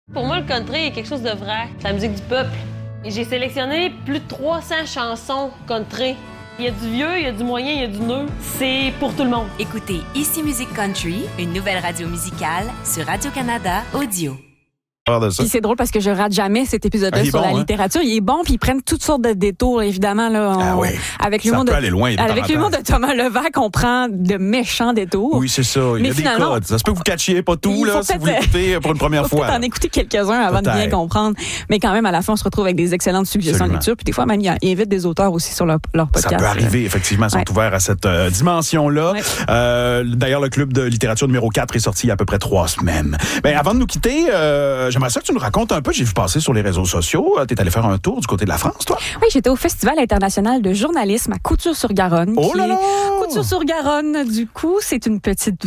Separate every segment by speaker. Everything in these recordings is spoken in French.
Speaker 1: Pour moi, le country est quelque chose de vrai. C'est la musique du peuple. Et j'ai sélectionné plus de 300 chansons country. Il y a du vieux, il y a du moyen, il y a du neuf. C'est pour tout le monde.
Speaker 2: Écoutez Ici Musique Country, une nouvelle radio musicale sur Radio-Canada Audio.
Speaker 3: Puis c'est drôle parce que je rate jamais cet épisode-là sur la littérature. Il est bon, puis ils prennent toutes sortes de détours, évidemment. Là, avec l'humour de Thomas Levac, on prend de méchants détours.
Speaker 4: Oui, c'est ça. Il y a des codes. Ça se peut que vous catchiez pas tout là, si vous l'écoutez pour une première fois.
Speaker 3: Faut peut-être en écouter quelques-uns avant de bien comprendre. Mais quand même, à la fin, on se retrouve avec des excellentes suggestions de lecture. Puis des fois, même, ils invitent des auteurs aussi sur leur podcast.
Speaker 4: Ça peut arriver, effectivement. Ils sont ouverts à cette dimension-là. Ouais. D'ailleurs, le club de littérature numéro 4 est sorti il y a à peu près 3 semaines. Ben, avant de nous quitter, j'aimerais ça que tu nous racontes un peu. J'ai vu passer sur les réseaux sociaux. Tu es allé faire un tour du côté de la France, toi?
Speaker 3: Oui, j'étais au Festival international de journalisme à Couture-sur-Garonne.
Speaker 4: Oh là là!
Speaker 3: Couture-sur-Garonne, du coup, c'est une petite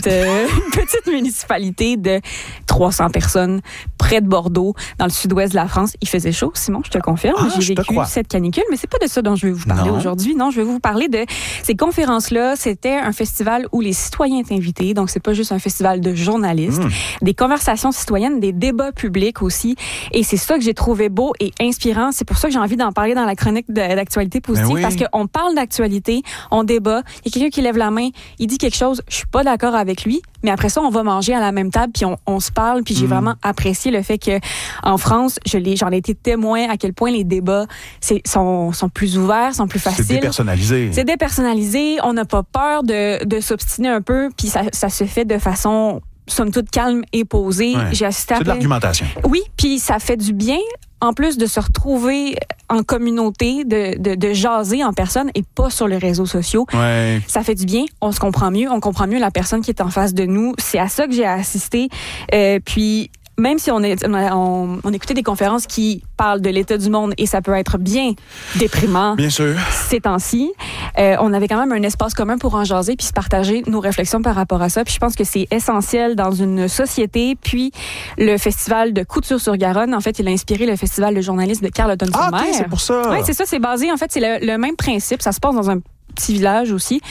Speaker 3: municipalité de 300 personnes près de Bordeaux, dans le sud-ouest de la France. Il faisait chaud, Simon, je te confirme. J'ai vécu cette canicule, mais c'est pas de ça dont je vais vous parler aujourd'hui. Non, je vais vous parler de ces conférences-là. C'était un festival où les citoyens étaient invités. Donc, c'est pas juste un festival de journalistes. Des conversations citoyennes, des débats publics aussi. Et c'est ça que j'ai trouvé beau et inspirant. C'est pour ça que j'ai envie d'en parler dans la chronique d'actualité positive, parce qu'on parle d'actualité, on débat. Il y a quelqu'un qui lève la main, il dit quelque chose, je suis pas d'accord avec lui, mais après ça, on va manger à la même table, puis on se parle, puis j'ai vraiment apprécié le fait que en France, j'en ai été témoin à quel point les débats sont plus ouverts, sont plus faciles.
Speaker 4: C'est dépersonnalisé.
Speaker 3: On n'a pas peur de s'obstiner un peu, puis ça se fait de façon somme toute calme et posée.
Speaker 4: Ouais.
Speaker 3: J'ai assisté
Speaker 4: C'est de l'argumentation.
Speaker 3: Oui, puis ça fait du bien, en plus de se retrouver en communauté, de jaser en personne et pas sur les réseaux sociaux.
Speaker 4: Ouais.
Speaker 3: Ça fait du bien, on se comprend mieux, on comprend mieux la personne qui est en face de nous. C'est à ça que j'ai assisté. Puis même si on écoutait des conférences qui parlent de l'état du monde et ça peut être bien déprimant.
Speaker 4: Bien sûr.
Speaker 3: Ces temps-ci, on avait quand même un espace commun pour en jaser puis se partager nos réflexions par rapport à ça. Puis je pense que c'est essentiel dans une société. Puis le festival de Couture-sur-Garonne, en fait, il a inspiré le festival de journalisme de Carleton-sur-Mer.
Speaker 4: Ah, c'est pour ça.
Speaker 3: Oui, c'est ça, c'est basé. En fait, c'est le même principe. Ça se passe dans un petit village aussi.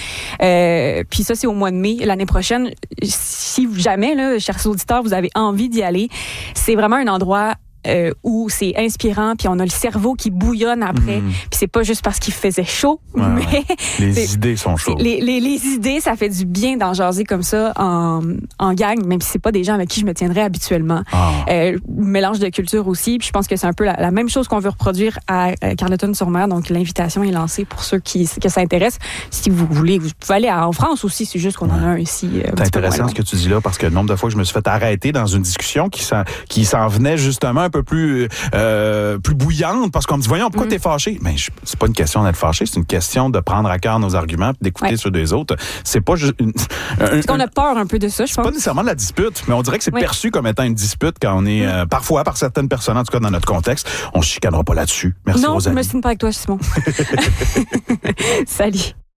Speaker 3: Puis ça, c'est au mois de mai. L'année prochaine, si jamais, là, chers auditeurs, vous avez envie d'y aller, c'est vraiment un endroit où c'est inspirant, puis on a le cerveau qui bouillonne après. Puis c'est pas juste parce qu'il faisait chaud, mais
Speaker 4: les idées sont chaudes.
Speaker 3: Les idées, ça fait du bien d'en jaser comme ça en gang, même si c'est pas des gens avec qui je me tiendrais habituellement. Mélange de culture aussi, puis je pense que c'est un peu la même chose qu'on veut reproduire à Carleton-sur-Mer. Donc l'invitation est lancée pour ceux que ça intéresse. Si vous voulez, vous pouvez aller en France aussi, c'est juste qu'on en a un ici.
Speaker 4: C'est intéressant ce que tu dis là, parce que le nombre de fois que je me suis fait arrêter dans une discussion qui s'en venait justement un peu plus bouillante, parce qu'on me dit, voyons, pourquoi t'es fâché? Mais c'est pas une question d'être fâché, c'est une question de prendre à cœur nos arguments et d'écouter ceux des autres. C'est pas juste
Speaker 3: parce qu'on a peur un peu de ça, je pense.
Speaker 4: C'est pas nécessairement de la dispute, mais on dirait que c'est perçu comme étant une dispute quand on est parfois, par certaines personnes, en tout cas dans notre contexte. On se chicanera pas là-dessus. Merci, Rosalie.
Speaker 3: Non, je me signe pas avec toi, Simon. Salut.